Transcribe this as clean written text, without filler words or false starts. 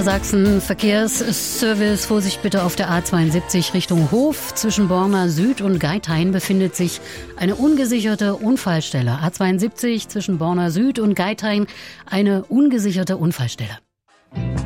Sachsen Verkehrsservice. Vorsicht bitte auf der A72 Richtung Hof. Zwischen Borna Süd und Geithain befindet sich eine ungesicherte Unfallstelle. A72 zwischen Borna Süd und Geithain, eine ungesicherte Unfallstelle.